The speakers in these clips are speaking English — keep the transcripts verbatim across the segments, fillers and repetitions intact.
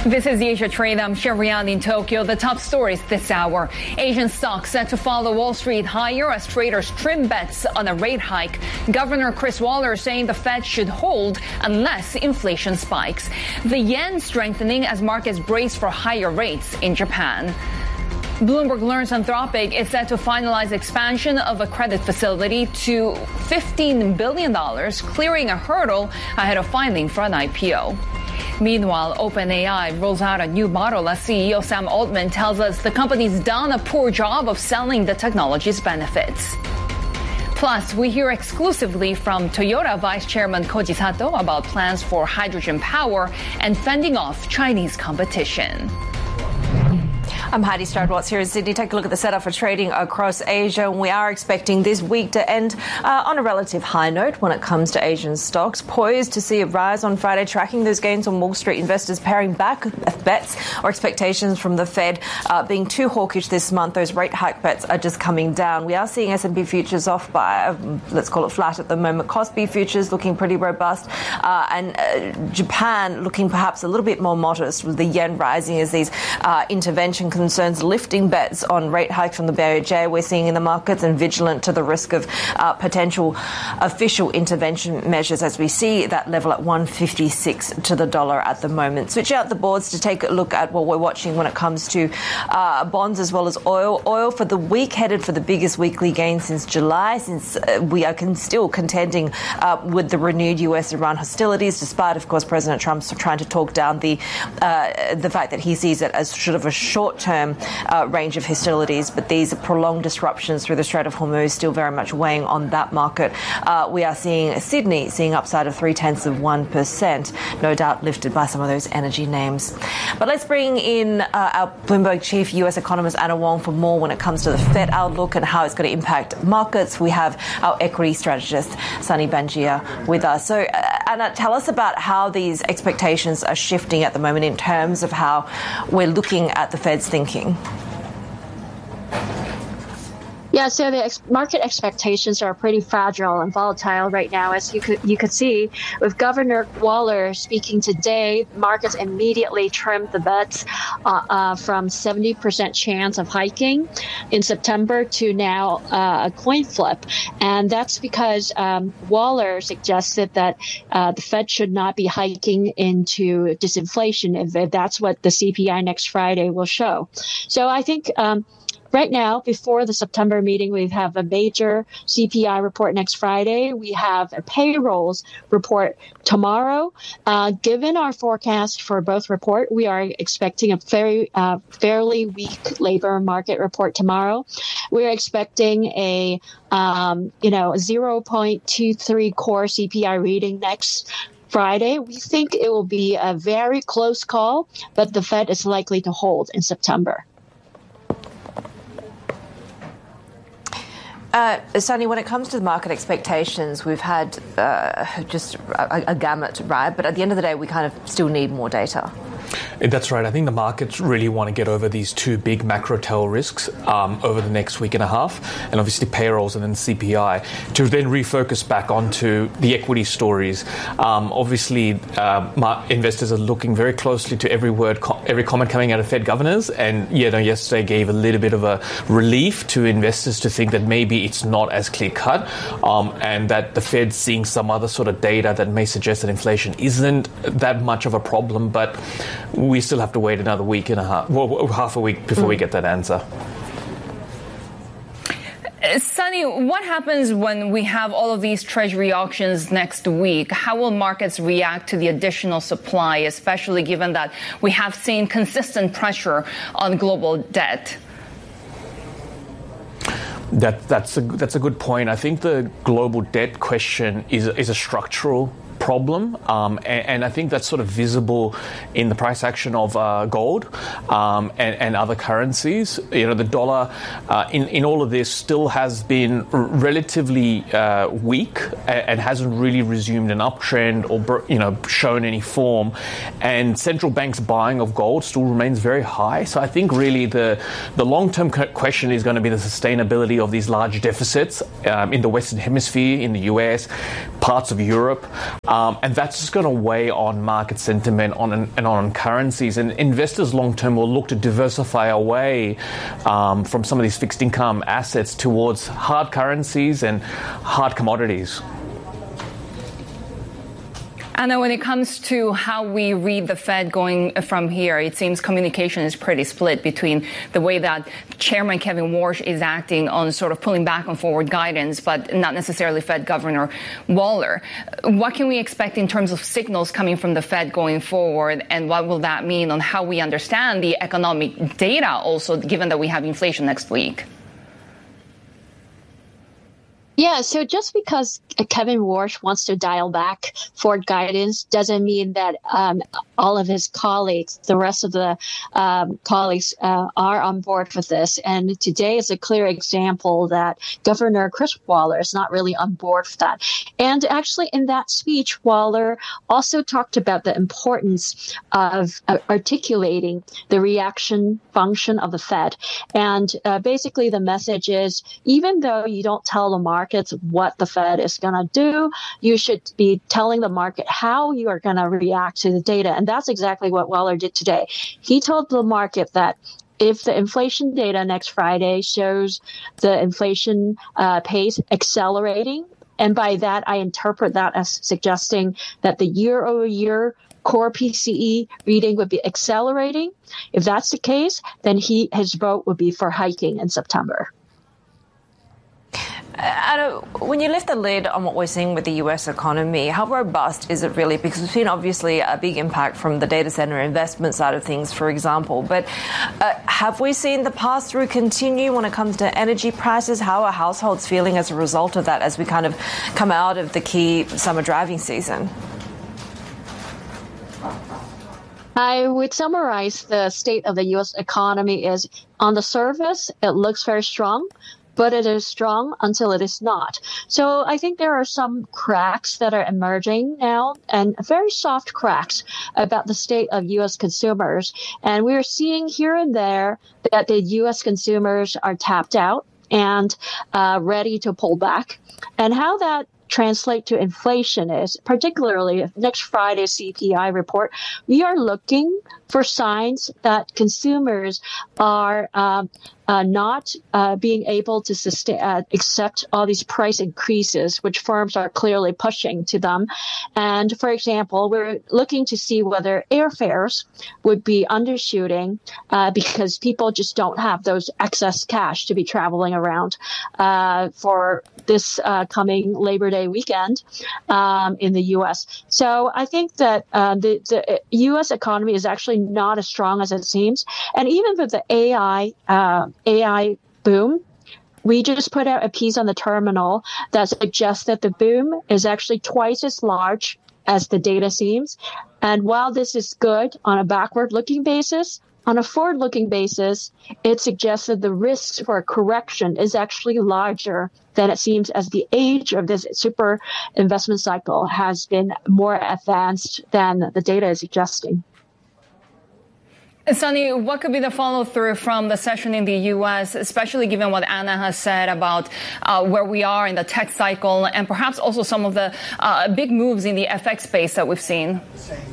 This is the Asia Trade. I'm Sherian in Tokyo. The top stories this hour. Asian stocks set to follow Wall Street higher as traders trim bets on a rate hike. Governor Chris Waller saying the Fed should hold unless inflation spikes. The yen strengthening as markets brace for higher rates in Japan. Bloomberg learns Anthropic is set to finalize expansion of a credit facility to fifteen billion dollars, clearing a hurdle ahead of filing for an I P O. Meanwhile, OpenAI rolls out a new model as C E O Sam Altman tells us the company's done a poor job of selling the technology's benefits. Plus, we hear exclusively from Toyota Vice Chairman Koji Sato about plans for hydrogen power and fending off Chinese competition. I'm Heidi Stroud-Watts here in Sydney. Take a look at the setup for trading across Asia. We are expecting this week to end uh, on a relative high note when it comes to Asian stocks. Poised to see a rise on Friday, tracking those gains on Wall Street. Investors paring back bets or expectations from the Fed uh, being too hawkish this month. Those rate hike bets are just coming down. We are seeing S and P futures off by, uh, let's call it flat at the moment. Kospi futures looking pretty robust. Uh, and uh, Japan looking perhaps a little bit more modest with the yen rising as these uh, intervention concerns lifting bets on rate hikes from the B O J we're seeing in the markets and vigilant to the risk of uh, potential official intervention measures as we see that level at one fifty-six to the dollar at the moment. Switch out the boards to take a look at what we're watching when it comes to uh, bonds as well as oil. Oil for the week headed for the biggest weekly gain since July, since uh, we are con- still contending uh, with the renewed U S-Iran hostilities, despite, of course, President Trump's trying to talk down the uh, the fact that he sees it as sort of a short-term Uh, range of hostilities, but these prolonged disruptions through the Strait of Hormuz still very much weighing on that market. Uh, we are seeing Sydney seeing upside of three tenths of one percent, no doubt lifted by some of those energy names. But let's bring in uh, our Bloomberg chief U S economist Anna Wong for more when it comes to the Fed outlook and how it's going to impact markets. We have our equity strategist Sunny Bangia with us. So uh, Anna, tell us about how these expectations are shifting at the moment in terms of how we're looking at the Fed's thinking. Yeah, so the ex- market expectations are pretty fragile and volatile right now, as you could you could see with Governor Waller speaking today. Markets immediately trimmed the bets uh, uh, from seventy percent chance of hiking in September to now uh, a coin flip, and that's because um, Waller suggested that uh, the Fed should not be hiking into disinflation if, if that's what the C P I next Friday will show. So I think. Um, Right now, before the September meeting, we have a major C P I report next Friday. We have a payrolls report tomorrow. Uh, given our forecast for both report, we are expecting a very uh, fairly weak labor market report tomorrow. We're expecting a um, you know zero point two three core C P I reading next Friday. We think it will be a very close call, but the Fed is likely to hold in September. Uh, Sunny, when it comes to the market expectations, we've had uh, just a, a gamut, right? But at the end of the day, we kind of still need more data. That's right. I think the markets really want to get over these two big macro tail risks um, over the next week and a half, and obviously payrolls and then C P I, to then refocus back onto the equity stories. Um, obviously, uh, investors are looking very closely to every word, co- every comment coming out of Fed governors, and you know, yesterday gave a little bit of a relief to investors to think that maybe it's not as clear-cut, um, and that the Fed's seeing some other sort of data that may suggest that inflation isn't that much of a problem, but we still have to wait another week and a half, well, half a week before mm. we get that answer. Sunny, what happens when we have all of these treasury auctions next week? How will markets react to the additional supply, especially given that we have seen consistent pressure on global debt? That, that's a that's a good point. I think the global debt question is is a structural problem, um, and, and I think that's sort of visible in the price action of uh, gold um, and, and other currencies. You know, the dollar uh, in in all of this still has been r- relatively uh, weak and, and hasn't really resumed an uptrend or you know shown any form. And central banks' buying of gold still remains very high. So I think really the the long term question is going to be the sustainability of these large deficits um, in the Western Hemisphere, in the U S, parts of Europe. Um, and that's just going to weigh on market sentiment on and on currencies. And investors long-term will look to diversify away um, from some of these fixed income assets towards hard currencies and hard commodities. Anna, when it comes to how we read the Fed going from here, it seems communication is pretty split between the way that Chairman Kevin Warsh is acting on sort of pulling back on forward guidance, but not necessarily Fed Governor Waller. What can we expect in terms of signals coming from the Fed going forward, and what will that mean on how we understand the economic data also, given that we have inflation next week? Yeah, so just because Kevin Warsh wants to dial back forward guidance doesn't mean that um, all of his colleagues, the rest of the um, colleagues, uh, are on board with this. And today is a clear example that Governor Chris Waller is not really on board with that. And actually, in that speech, Waller also talked about the importance of uh, articulating the reaction function of the Fed. And uh, basically, the message is, even though you don't tell the market what the Fed is going to do, you should be telling the market how you are going to react to the data. And that's exactly what Waller did today. He told the market that if the inflation data next Friday shows the inflation uh, pace accelerating, and by that I interpret that as suggesting that the year over year core P C E reading would be accelerating. If that's the case, then he his vote would be for hiking in September. Anna, when you lift the lid on what we're seeing with the U S economy, how robust is it really? Because we've seen obviously a big impact from the data center investment side of things, for example. But uh, have we seen the pass-through continue when it comes to energy prices? How are households feeling as a result of that as we kind of come out of the key summer driving season? I would summarize the state of the U S economy is, on the surface, it looks very strong, but it is strong until it is not. So I think there are some cracks that are emerging now, and very soft cracks about the state of U S consumers. And we're seeing here and there that the U S consumers are tapped out and uh, ready to pull back. And how that translate to inflation is, particularly next Friday's C P I report, we are looking for signs that consumers are um, uh, not uh, being able to sustain, uh, accept all these price increases, which firms are clearly pushing to them. And for example, we're looking to see whether airfares would be undershooting uh, because people just don't have those excess cash to be traveling around uh, for this uh, coming Labor Day weekend um, in the U S. So I think that uh, the, the U S economy is actually not as strong as it seems. And even with the A I uh, A I boom, we just put out a piece on the terminal that suggests that the boom is actually twice as large as the data seems. And while this is good on a backward-looking basis, on a forward-looking basis, it suggests that the risks for a correction is actually larger than it seems, as the age of this super investment cycle has been more advanced than the data is suggesting. Sunny, what could be the follow-through from the session in the U S, especially given what Anna has said about uh, where we are in the tech cycle and perhaps also some of the uh, big moves in the F X space that we've seen?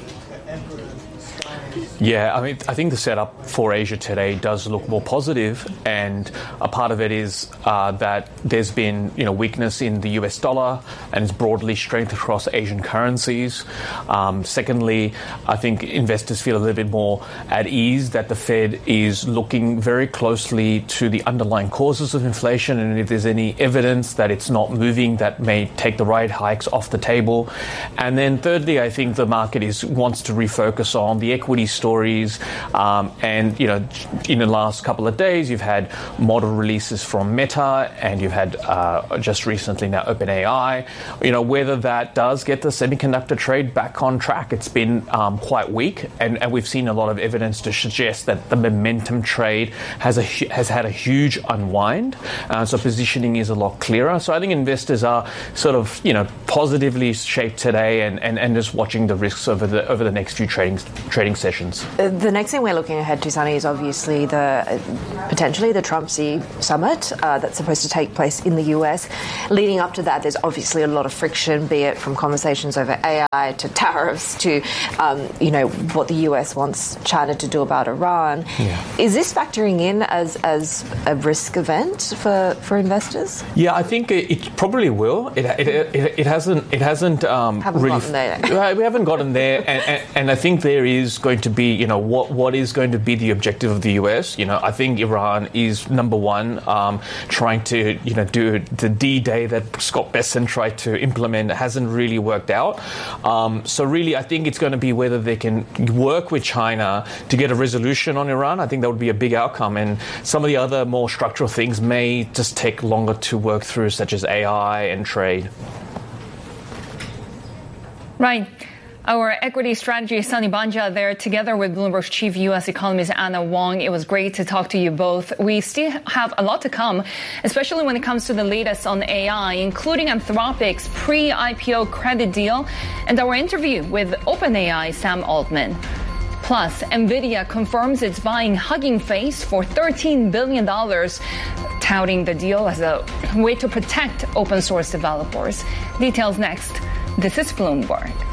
Yeah, I mean, I think the setup for Asia today does look more positive, and a part of it is uh, that there's been, you know, weakness in the U S dollar, and it's broadly strength across Asian currencies. Um, secondly, I think investors feel a little bit more at ease that the Fed is looking very closely to the underlying causes of inflation, and if there's any evidence that it's not moving, that may take the rate hikes off the table. And then thirdly, I think the market is wants to refocus on the equity story. Stories. Um, and, you know, in the last couple of days, you've had model releases from Meta, and you've had uh, just recently now OpenAI. You know, whether that does get the semiconductor trade back on track, it's been um, quite weak, and, and we've seen a lot of evidence to suggest that the momentum trade has a has had a huge unwind. Uh, so positioning is a lot clearer. So I think investors are sort of, you know, positively shaped today, and, and, and just watching the risks over the over the next few trading trading sessions. The next thing we're looking ahead to, Sunny, is obviously the uh, potentially the Trump-Xi summit uh, that's supposed to take place in the U S. Leading up to that, there's obviously a lot of friction, be it from conversations over A I to tariffs to, um, you know, what the U S wants China to do about Iran. Yeah. Is this factoring in as as a risk event for, for investors? Yeah, I think it, it probably will. It it, it, it hasn't it hasn't um, haven't really gotten there. Right, we haven't gotten there, and, and, and I think there is going to be, you know, what what is going to be the objective of the U S. You know, I think Iran is number one, um, trying to, you know, do the D-Day that Scott Bessent tried to implement hasn't really worked out. Um, so really, I think it's going to be whether they can work with China to get a resolution on Iran. I think that would be a big outcome, and some of the other more structural things may just take longer to work through, such as A I and trade. Right. Our equity strategist, Sunny Banja, there together with Bloomberg's chief U S economist, Anna Wong. It was great to talk to you both. We still have a lot to come, especially when it comes to the latest on A I, including Anthropic's pre-I P O credit deal and our interview with OpenAI Sam Altman. Plus, NVIDIA confirms it's buying Hugging Face for thirteen billion dollars, touting the deal as a way to protect open source developers. Details next. This is Bloomberg.